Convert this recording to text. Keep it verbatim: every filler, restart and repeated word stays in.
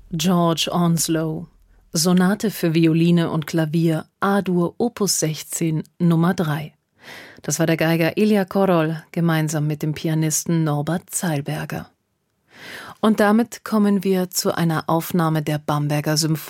George Onslow, Sonate für Violine und Klavier, A-Dur, Opus sechzehn, Nummer drei. Das war der Geiger Ilja Korol, gemeinsam mit dem Pianisten Norbert Zeilberger. Und damit kommen wir zu einer Aufnahme der Bamberger Symphonie